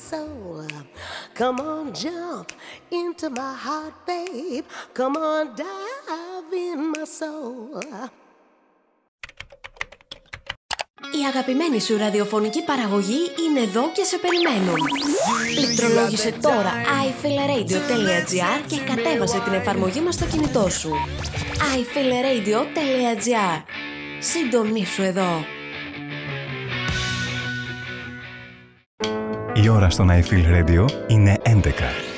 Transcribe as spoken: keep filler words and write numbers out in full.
soul. Come on, jump into my heart, babe. Come on, dive in my soul. Η αγαπημένη σου ραδιοφωνική παραγωγή είναι εδώ και σε περιμένουν. Πληκτρολόγησε τώρα άι φιλ ρέιντιο τελεία τζι άρ και κατέβασε την εφαρμογή μας στο κινητό σου. άι φιλ ρέιντιο τελεία τζι άρ. Συντονίσου εδώ. Η ώρα στον iFeel Radio είναι έντεκα.